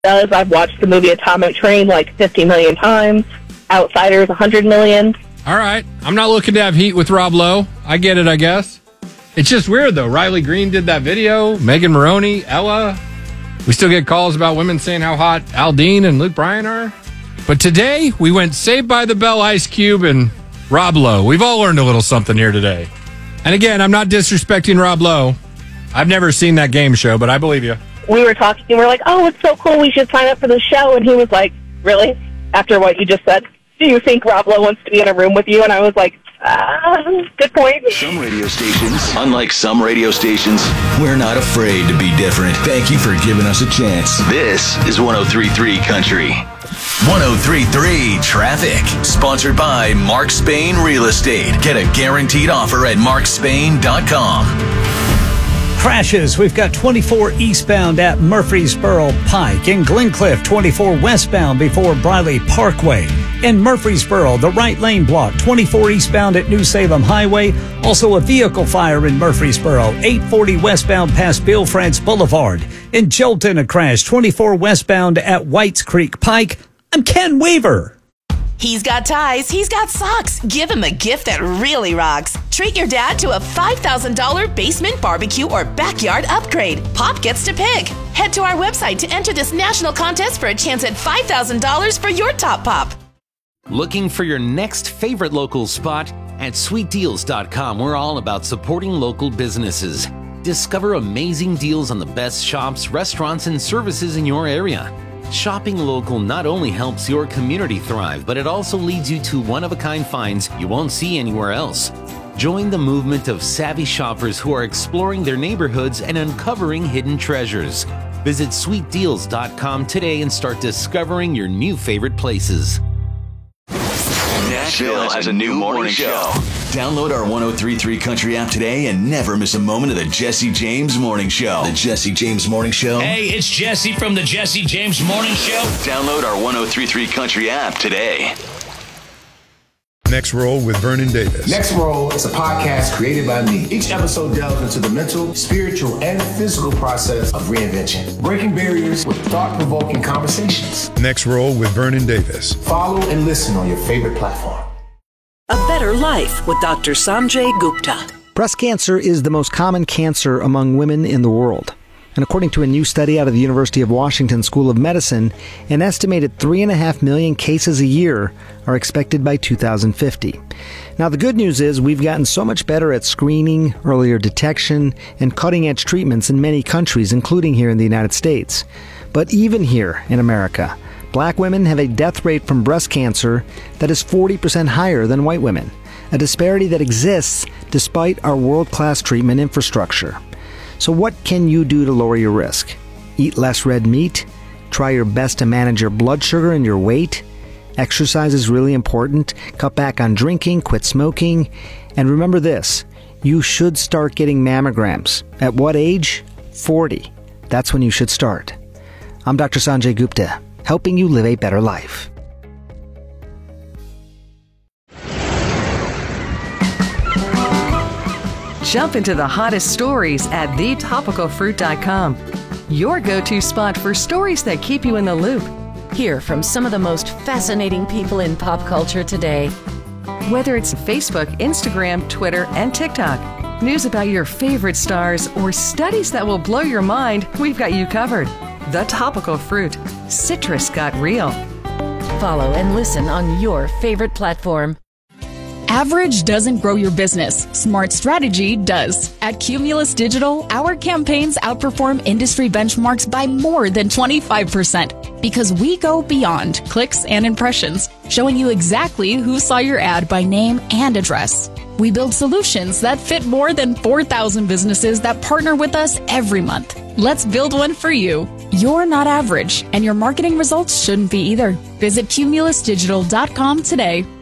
does. I've watched the movie Atomic Train like 50 million times. Outsiders, 100 million. All right. I'm not looking to have heat with Rob Lowe. I get it, I guess. It's just weird, though. Riley Green did that video. Megan Maroney, Ella. We still get calls about women saying how hot Aldine and Luke Bryan are. But today, we went Saved by the Bell, Ice Cube, and Rob Lowe. We've all learned a little something here today. And again, I'm not disrespecting Rob Lowe. I've never seen that game show, but I believe you. We were talking, and we're like, oh, it's so cool. We should sign up for the show. And he was like, really? After what you just said? Do you think Rob Lowe wants to be in a room with you? And I was like, good point. Some radio stations, unlike some radio stations, we're not afraid to be different. Thank you for giving us a chance. This is 103.3 Country. 103.3 Traffic. Sponsored by Mark Spain Real Estate. Get a guaranteed offer at markspain.com. Crashes. We've got 24 eastbound at Murfreesboro Pike. In Glencliff, 24 westbound before Briley Parkway. In Murfreesboro, the right lane block, 24 eastbound at New Salem Highway. Also a vehicle fire in Murfreesboro, 840 westbound past Bill France Boulevard. In Jolton, a crash, 24 westbound at Whites Creek Pike. I'm Ken Weaver. He's got ties, he's got socks. Give him a gift that really rocks. Treat your dad to a $5,000 basement barbecue or backyard upgrade. Pop gets to pick. Head to our website to enter this national contest for a chance at $5,000 for your top pop. Looking for your next favorite local spot? At sweetdeals.com, we're all about supporting local businesses. Discover amazing deals on the best shops, restaurants, and services in your area. Shopping local not only helps your community thrive, but it also leads you to one-of-a-kind finds you won't see anywhere else. Join the movement of savvy shoppers who are exploring their neighborhoods and uncovering hidden treasures. Visit sweetdeals.com today and start discovering your new favorite places. Nashville has a new morning show. Download our 103.3 Country app today and never miss a moment of the Jesse James Morning Show. The Jesse James Morning Show. Hey, it's Jesse from the Jesse James Morning Show. Download our 103.3 Country app today. Next Roll with Vernon Davis. Next Roll is a podcast created by me. Each episode delves into the mental, spiritual, and physical process of reinvention, breaking barriers with thought-provoking conversations. Next Roll with Vernon Davis. Follow and listen on your favorite platform. A Better Life with Dr. Sanjay Gupta. Breast cancer is the most common cancer among women in the world. And according to a new study out of the University of Washington School of Medicine, an estimated 3.5 million cases a year are expected by 2050. Now, the good news is we've gotten so much better at screening, earlier detection, and cutting-edge treatments in many countries, including here in the United States. But even here in America, black women have a death rate from breast cancer that is 40% higher than white women, a disparity that exists despite our world-class treatment infrastructure. So what can you do to lower your risk? Eat less red meat? Try your best to manage your blood sugar and your weight? Exercise is really important. Cut back on drinking, quit smoking. And remember this, you should start getting mammograms. At what age? 40. That's when you should start. I'm Dr. Sanjay Gupta, helping you live a better life. Jump into the hottest stories at thetopicalfruit.com. Your go-to spot for stories that keep you in the loop. Hear from some of the most fascinating people in pop culture today. Whether it's Facebook, Instagram, Twitter, and TikTok, news about your favorite stars, or studies that will blow your mind, we've got you covered. The Topical Fruit. Citrus got real. Follow and listen on your favorite platform. Average doesn't grow your business. Smart strategy does. At Cumulus Digital, our campaigns outperform industry benchmarks by more than 25% because we go beyond clicks and impressions, showing you exactly who saw your ad by name and address. We build solutions that fit more than 4,000 businesses that partner with us every month. Let's build one for you. You're not average, and your marketing results shouldn't be either. Visit cumulusdigital.com today.